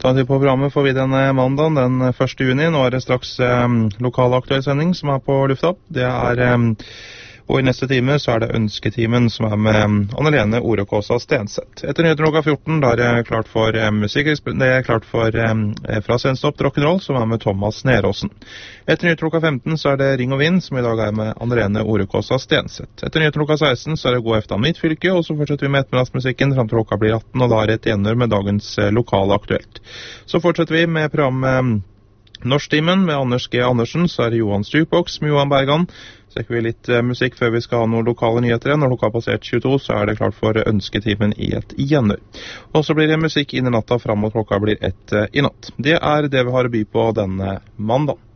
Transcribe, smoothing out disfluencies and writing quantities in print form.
Alternativ på programmet får vi denne mandagen, den 1. juni. Nå er det straks lokal aktuell sending som er på lufta. Det er, og i neste time så er det Ønsketimen som er med Anne-Lene Orekåsa Stenseth. Etter nyheter klokka 14, da er det klart for musikk, det er klart for fra Svenstopp Rock'n'Roll som er med Thomas Neråsen. Etter nyheter klokka 15 så er det Ring og Vind som i dag er med Anne-Lene Orekåsa Stenseth. Etter nyheter klokka 16 så er det God eftan mitt fylke, og så fortsetter vi med ettermiddagsmusikken frem til klokka blir 18, og da er det et gjenhør med dagens lokale aktuelt. Så fortsetter vi med programmet Norsktimen med Anders G. Andersen, så er det Johan Jukebox med Johan Bergan. Så rekker vi litt musikk før vi skal ha noen lokale nyheter igjen. Når klokka har passert 22, så er det klart for Ønsketimen i et gjenhør. Og så blir det musikk inn i natta frem mot klokka blir 1 i natt. Det er det vi har å by på denne mandag.